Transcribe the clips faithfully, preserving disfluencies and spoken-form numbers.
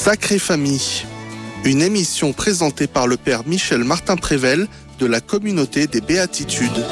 Sacrée Famille, une émission présentée par le père Michel Martin-Prével de la communauté des Béatitudes.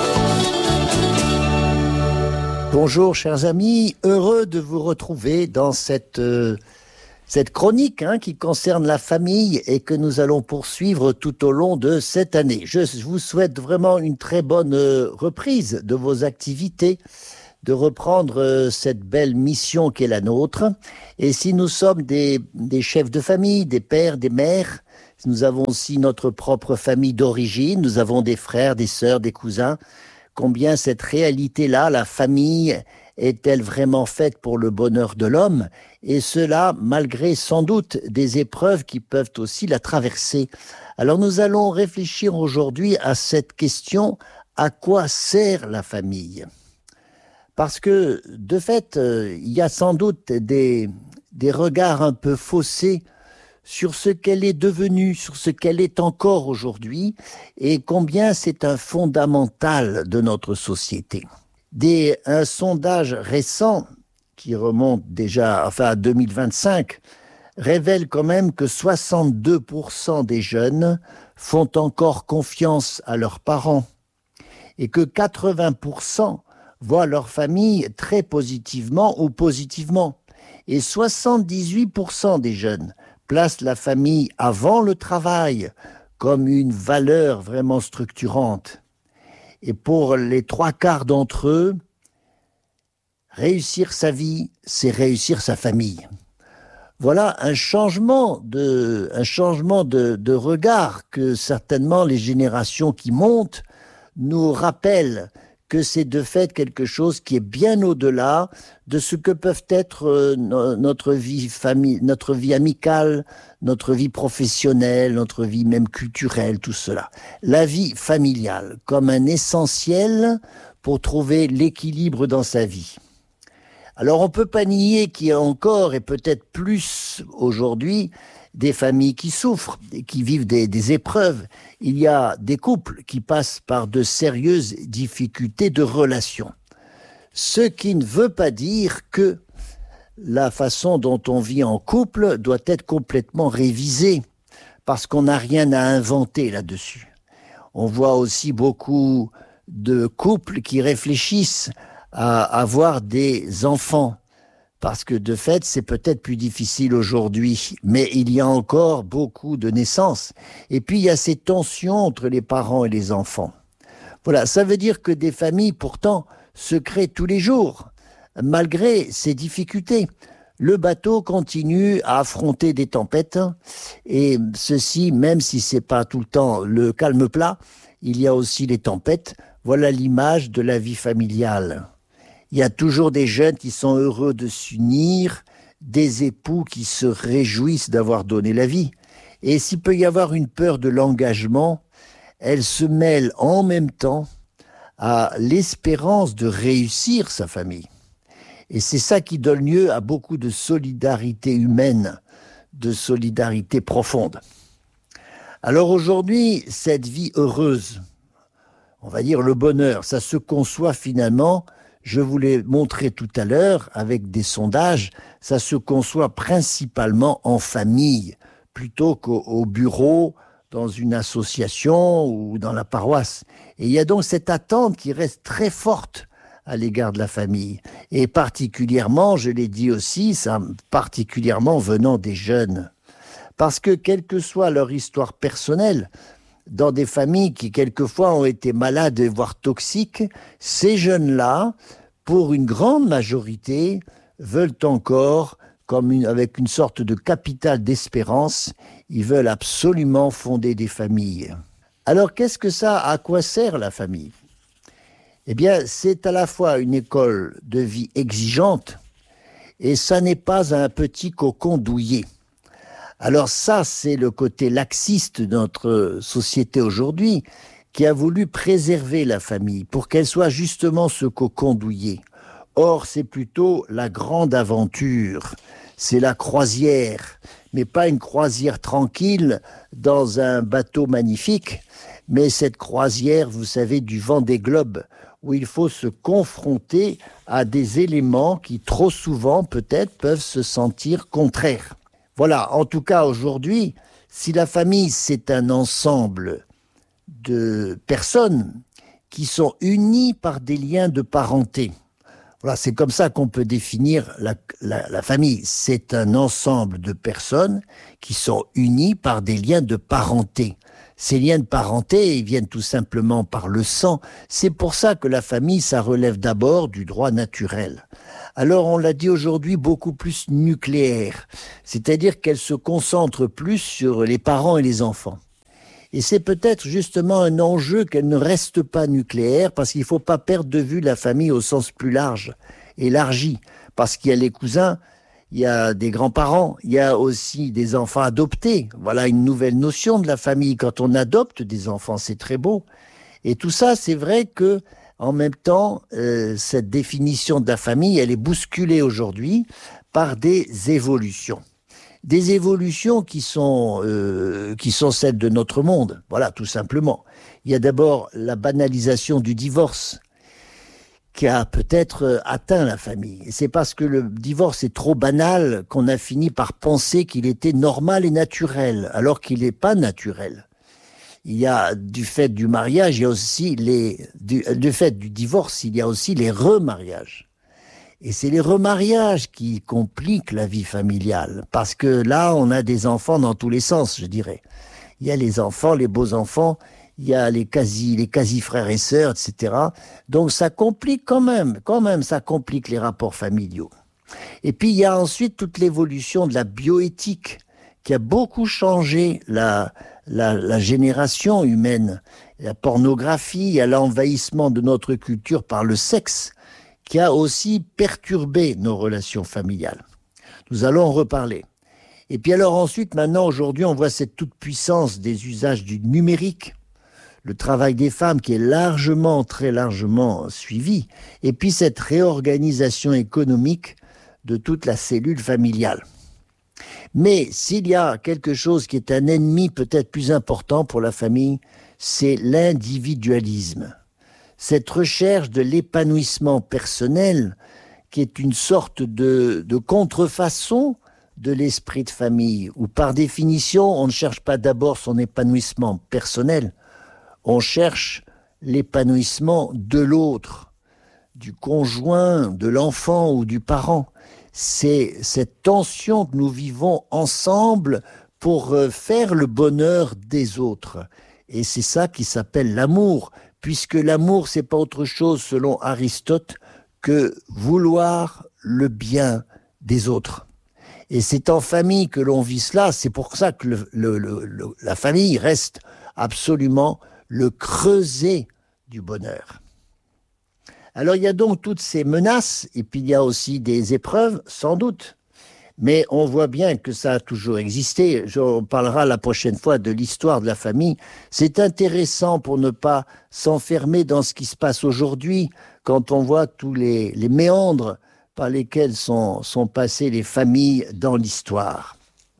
Bonjour chers amis, heureux de vous retrouver dans cette, euh, cette chronique hein, qui concerne la famille et que nous allons poursuivre tout au long de cette année. Je vous souhaite vraiment une très bonne euh, reprise de vos activités, de reprendre euh, cette belle mission qui est la nôtre. Et si nous sommes des, des chefs de famille, des pères, des mères, nous avons aussi notre propre famille d'origine, nous avons des frères, des sœurs, des cousins, combien cette réalité-là, la famille, est-elle vraiment faite pour le bonheur de l'homme? Et cela, malgré sans doute des épreuves qui peuvent aussi la traverser. Alors nous allons réfléchir aujourd'hui à cette question, à quoi sert la famille? Parce que, de fait, euh, il y a sans doute des, des regards un peu faussés sur ce qu'elle est devenue, sur ce qu'elle est encore aujourd'hui, et combien c'est un fondamental de notre société. Des, un sondage récent, qui remonte déjà enfin, à deux mille vingt-cinq, révèle quand même que soixante-deux pour cent des jeunes font encore confiance à leurs parents, et que quatre-vingts pour cent voient leur famille très positivement ou positivement, et soixante-dix-huit pour cent des jeunes place la famille avant le travail comme une valeur vraiment structurante. Et pour les trois quarts d'entre eux, réussir sa vie, c'est réussir sa famille. Voilà un changement de, un changement de, de regard que certainement les générations qui montent nous rappellent que c'est de fait quelque chose qui est bien au-delà de ce que peuvent être euh, no- notre vie famille, notre vie amicale, notre vie professionnelle, notre vie même culturelle, tout cela. La vie familiale comme un essentiel pour trouver l'équilibre dans sa vie. Alors on peut pas nier qu'il y a encore et peut-être plus aujourd'hui des familles qui souffrent et qui vivent des, des épreuves. Il y a des couples qui passent par de sérieuses difficultés de relation. Ce qui ne veut pas dire que la façon dont on vit en couple doit être complètement révisée, parce qu'on n'a rien à inventer là-dessus. On voit aussi beaucoup de couples qui réfléchissent à avoir des enfants, parce que de fait, c'est peut-être plus difficile aujourd'hui, mais il y a encore beaucoup de naissances. Et puis, il y a ces tensions entre les parents et les enfants. Voilà, ça veut dire que des familles, pourtant, se créent tous les jours, malgré ces difficultés. Le bateau continue à affronter des tempêtes, et ceci, même si c'est pas tout le temps le calme plat, il y a aussi les tempêtes. Voilà l'image de la vie familiale. Il y a toujours des jeunes qui sont heureux de s'unir, des époux qui se réjouissent d'avoir donné la vie. Et s'il peut y avoir une peur de l'engagement, elle se mêle en même temps à l'espérance de réussir sa famille. Et c'est ça qui donne lieu à beaucoup de solidarité humaine, de solidarité profonde. Alors aujourd'hui, cette vie heureuse, on va dire le bonheur, ça se conçoit finalement. Je vous l'ai montré tout à l'heure avec des sondages, ça se conçoit principalement en famille, plutôt qu'au au bureau, dans une association ou dans la paroisse. Et il y a donc cette attente qui reste très forte à l'égard de la famille. Et particulièrement, je l'ai dit aussi, ça, particulièrement venant des jeunes. Parce que quelle que soit leur histoire personnelle, dans des familles qui quelquefois ont été malades, voire toxiques, ces jeunes-là, pour une grande majorité, veulent encore, comme une, avec une sorte de capital d'espérance, ils veulent absolument fonder des familles. Alors qu'est-ce que ça, à quoi sert la famille? Eh bien, c'est à la fois une école de vie exigeante, et ça n'est pas un petit cocon douillet. Alors ça, c'est le côté laxiste de notre société aujourd'hui, qui a voulu préserver la famille pour qu'elle soit justement ce cocon douillet. Or, c'est plutôt la grande aventure, c'est la croisière, mais pas une croisière tranquille dans un bateau magnifique, mais cette croisière, vous savez, du Vendée Globe, où il faut se confronter à des éléments qui trop souvent, peut-être, peuvent se sentir contraires. Voilà, en tout cas aujourd'hui, si la famille c'est un ensemble de personnes qui sont unies par des liens de parenté, voilà, c'est comme ça qu'on peut définir la, la, la famille. C'est un ensemble de personnes qui sont unies par des liens de parenté. Ces liens de parenté, ils viennent tout simplement par le sang. C'est pour ça que la famille, ça relève d'abord du droit naturel. Alors, on l'a dit aujourd'hui, beaucoup plus nucléaire. C'est-à-dire qu'elle se concentre plus sur les parents et les enfants. Et c'est peut-être justement un enjeu qu'elle ne reste pas nucléaire, parce qu'il ne faut pas perdre de vue la famille au sens plus large, élargi. Parce qu'il y a les cousins, il y a des grands-parents, il y a aussi des enfants adoptés. Voilà une nouvelle notion de la famille. Quand on adopte des enfants, c'est très beau. Et tout ça, c'est vrai que, en même temps, euh, cette définition de la famille, elle est bousculée aujourd'hui par des évolutions. Des évolutions qui sont, euh, qui sont celles de notre monde. Voilà, tout simplement. Il y a d'abord la banalisation du divorce, qui a peut-être atteint la famille. Et c'est parce que le divorce est trop banal qu'on a fini par penser qu'il était normal et naturel, alors qu'il n'est pas naturel. Il y a, du fait du mariage, il y a aussi les, du, du fait du divorce, il y a aussi les remariages. Et c'est les remariages qui compliquent la vie familiale, parce que là, on a des enfants dans tous les sens, je dirais. Il y a les enfants, les beaux enfants, il y a les quasi, les quasi frères et sœurs, et cetera. Donc ça complique quand même, quand même, ça complique les rapports familiaux. Et puis il y a ensuite toute l'évolution de la bioéthique qui a beaucoup changé la, la, la génération humaine. La pornographie, il y a l'envahissement de notre culture par le sexe qui a aussi perturbé nos relations familiales. Nous allons en reparler. Et puis alors ensuite, maintenant, aujourd'hui, on voit cette toute-puissance des usages du numérique, le travail des femmes qui est largement, très largement suivi, et puis cette réorganisation économique de toute la cellule familiale. Mais s'il y a quelque chose qui est un ennemi peut-être plus important pour la famille, c'est l'individualisme. Cette recherche de l'épanouissement personnel qui est une sorte de, de contrefaçon de l'esprit de famille, où par définition, on ne cherche pas d'abord son épanouissement personnel, on cherche l'épanouissement de l'autre, du conjoint, de l'enfant ou du parent. C'est cette tension que nous vivons ensemble pour faire le bonheur des autres. Et c'est ça qui s'appelle l'amour, puisque l'amour, c'est pas autre chose, selon Aristote, que vouloir le bien des autres. Et c'est en famille que l'on vit cela, c'est pour ça que le, le, le, la famille reste absolument le creuset du bonheur. Alors il y a donc toutes ces menaces, et puis il y a aussi des épreuves, sans doute. Mais on voit bien que ça a toujours existé. On parlera la prochaine fois de l'histoire de la famille. C'est intéressant pour ne pas s'enfermer dans ce qui se passe aujourd'hui, quand on voit tous les, les méandres par lesquels sont, sont passées les familles dans l'histoire.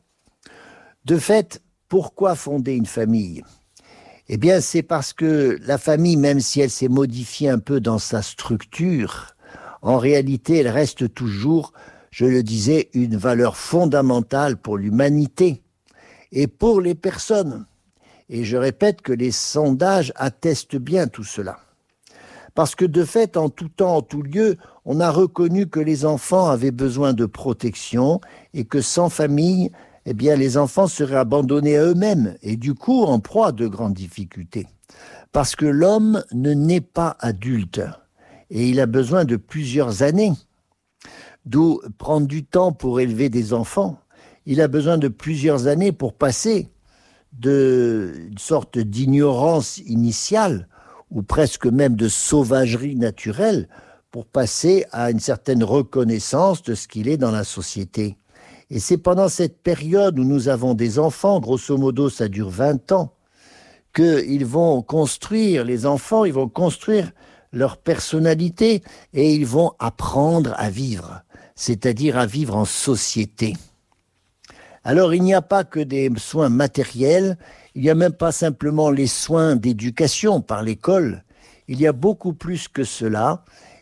De fait, pourquoi fonder une famille ? Eh bien, c'est parce que la famille, même si elle s'est modifiée un peu dans sa structure, en réalité, elle reste toujours, je le disais, une valeur fondamentale pour l'humanité et pour les personnes. Et je répète que les sondages attestent bien tout cela. Parce que de fait, en tout temps, en tout lieu, on a reconnu que les enfants avaient besoin de protection et que sans famille, eh bien, les enfants seraient abandonnés à eux-mêmes et du coup en proie à de grandes difficultés. Parce que l'homme ne naît pas adulte et il a besoin de plusieurs années. D'où prendre du temps pour élever des enfants. Il a besoin de plusieurs années pour passer d'une sorte d'ignorance initiale ou presque même de sauvagerie naturelle pour passer à une certaine reconnaissance de ce qu'il est dans la société. Et c'est pendant cette période où nous avons des enfants, grosso modo ça dure vingt ans, qu'ils vont construire, les enfants, ils vont construire leur personnalité et ils vont apprendre à vivre, c'est-à-dire à vivre en société. Alors il n'y a pas que des soins matériels, il n'y a même pas simplement les soins d'éducation par l'école, il y a beaucoup plus que cela.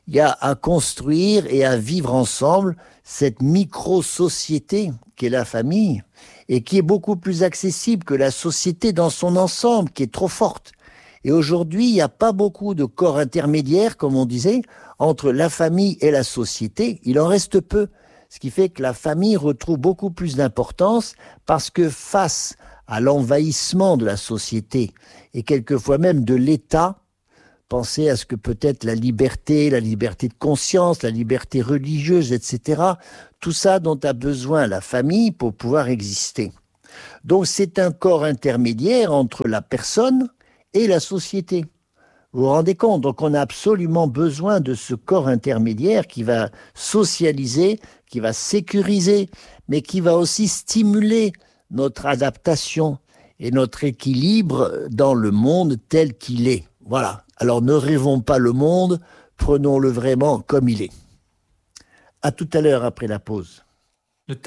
il y a à construire et à vivre ensemble cette micro-société qu'est la famille et qui est beaucoup plus accessible que la société dans son ensemble, qui est trop forte. Et aujourd'hui, il n'y a pas beaucoup de corps intermédiaires, comme on disait, entre la famille et la société. Il en reste peu. Ce qui fait que la famille retrouve beaucoup plus d'importance parce que face à l'envahissement de la société et quelquefois même de l'État, pensez à ce que peut-être la liberté, la liberté de conscience, la liberté religieuse, et cetera, tout ça dont a besoin la famille pour pouvoir exister. Donc c'est un corps intermédiaire entre la personne et la société. Vous vous rendez compte? Donc on a absolument besoin de ce corps intermédiaire qui va socialiser, qui va sécuriser, mais qui va aussi stimuler notre adaptation et notre équilibre dans le monde tel qu'il est. Voilà. Alors ne rêvons pas le monde, prenons-le vraiment comme il est. À tout à l'heure après la pause.